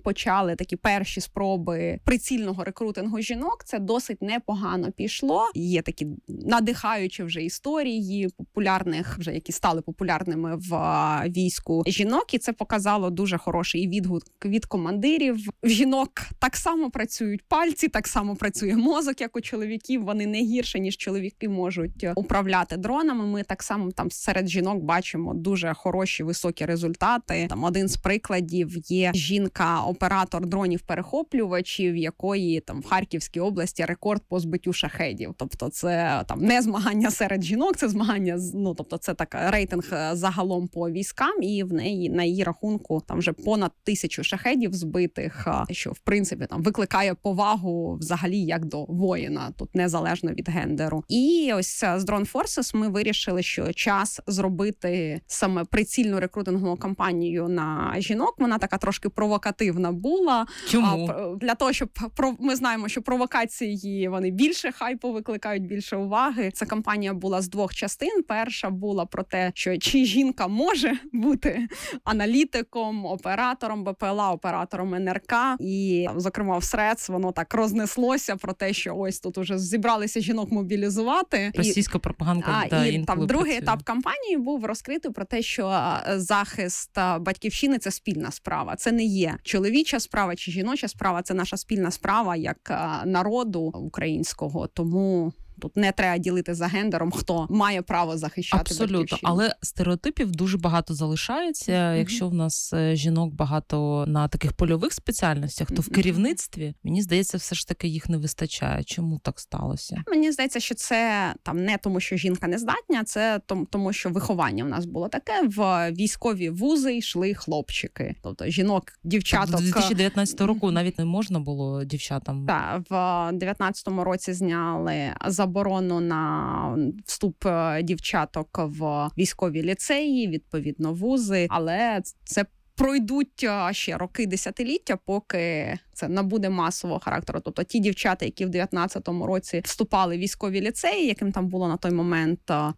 почали такі перші спроби прицільного рекрутингу жінок, це досить непогано пішло. Є такі надихаючі вже історії популярних, вже які стали популярними в війську жінок, і це показало дуже хороший відгук від командирів. В жінок так само працюють пальці, так само працює мозок, як у чоловіків. Вони не гірше, ніж чоловіки можуть управляти дронами. Ми так само там серед жінок бачимо дуже хороші, високі результати. Там один з прикладів є жінка-оператор дронів-перехоплювачів, якої там в Харківській області рекорд по збиттю шахедів. Тобто це там не змагання серед жінок, це змагання, тобто це так рейтинг загалом по військам, і в неї на її рахунку там вже понад 1000 шахедів збитих, що в принципі там викликає повагу взагалі як до воїна, тут незалежно від гендеру. І ось з Drone Forces ми вирішили, що час зробити саме прицільну рекрутингову кампанію на жінок. Вона така трошки провокативна була. Чому? Для того, щоб ми знаємо, що провокації вони більше хайпу викликають, більше уваги. Ця кампанія була з 2 частин. Перша була про те, що чи жінка може бути аналітиком, оператором БПЛА, оператором НРК. І, зокрема, в Threads воно так рознеслося про те, що ось тут уже зібралися жінок мобілізувати. Російська пропаганда. І там другий етап кампанії був розкритий про те, що захист батьківщини – це спільна справа. Це не є чоловіча справа чи жіноча справа, це наша спільна справа як народу українського. Тому тут не треба ділити за гендером, хто має право захищати батьківщину. Абсолютно, але стереотипів дуже багато залишається. Якщо в нас жінок багато на таких польових спеціальностях, то в керівництві, мені здається, все ж таки їх не вистачає. Чому так сталося? Мені здається, що це там не тому, що жінка не здатня, це тому, що виховання в нас було таке. В військові вузи йшли хлопчики. Тобто жінок, дівчаток... З 2019 року навіть не можна було дівчатам. Так, в 2019 році зняли заборону на вступ дівчаток в військові ліцеї, відповідно вузи, але це пройдуть ще роки, десятиліття, поки це набуде масового характеру. Тобто ті дівчата, які в 19-му році вступали в військові ліцеї, яким там було на той момент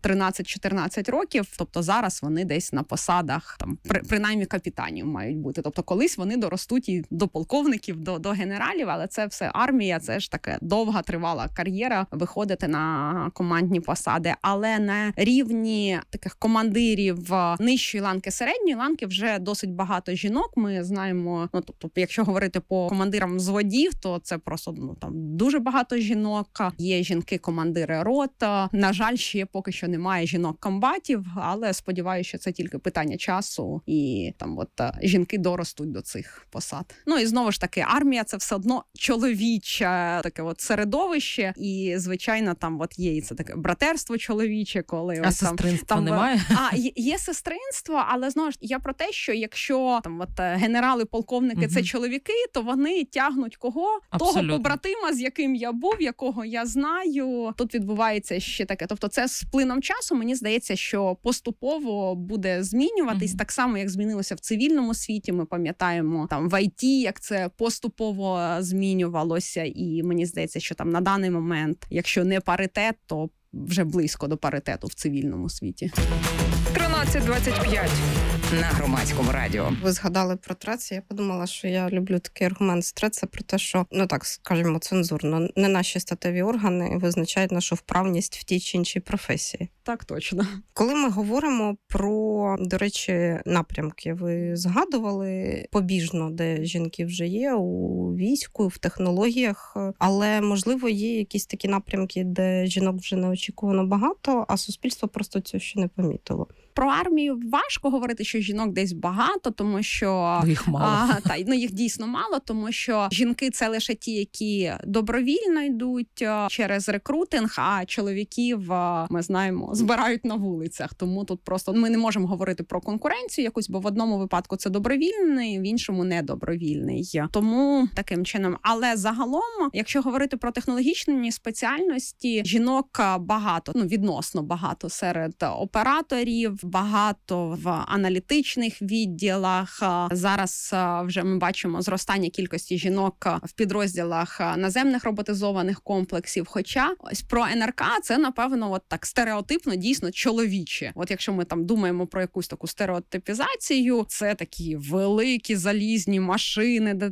13-14 років, тобто зараз вони десь на посадах, там принаймні капітанів мають бути. Тобто колись вони доростуть і до полковників, до генералів, але це все армія, це ж таке довга, тривала кар'єра, виходити на командні посади. Але на рівні таких командирів нижчої ланки, середньої ланки вже досить багато жінок. Ми знаємо, тобто, якщо говорити по командирам взводів, то це просто там дуже багато жінок. Є жінки-командири рот. На жаль, ще поки що немає жінок-комбатів, але сподіваюся, що це тільки питання часу, і там жінки доростуть до цих посад. І знову ж таки, армія – це все одно чоловіче таке середовище, і звичайно там є і це таке братерство чоловіче, коли а сестринства немає? Є сестринство, але знову ж я про те, що якщо там генерали, полковники це чоловіки, то вони тягнуть кого? Абсолютно. Того побратима, з яким я був, якого я знаю. Тут відбувається ще таке. Тобто це з плином часу, мені здається, що поступово буде змінюватись, так само, як змінилося в цивільному світі. Ми пам'ятаємо там в ІТ, як це поступово змінювалося. І мені здається, що там на даний момент, якщо не паритет, то вже близько до паритету в цивільному світі. 13:25 на Громадському радіо. Ви згадали про Threads, я подумала, що я люблю такий аргумент з Threads, це про те, що, так скажімо, цензурно, не наші статеві органи визначають нашу вправність в тій чи іншій професії. Так, точно. Коли ми говоримо про, до речі, напрямки, ви згадували побіжно, де жінки вже є, у війську, в технологіях, але, можливо, є якісь такі напрямки, де жінок вже неочікувано багато, а суспільство просто цього ще не помітило. Про армію важко говорити, що жінок десь багато, тому що... Їх мало. Їх дійсно мало, тому що жінки – це лише ті, які добровільно йдуть через рекрутинг, а чоловіків, ми знаємо, збирають на вулицях. Тому тут просто ми не можемо говорити про конкуренцію якусь, бо в одному випадку це добровільний, в іншому недобровільний. Тому таким чином. Але загалом, якщо говорити про технологічні спеціальності, жінок багато, відносно багато серед операторів, багато в аналітичних відділах. Зараз вже ми бачимо зростання кількості жінок в підрозділах наземних роботизованих комплексів. Хоча ось про НРК це, напевно, так стереотипно, дійсно чоловіче. Якщо ми там думаємо про якусь таку стереотипізацію, це такі великі залізні машини, де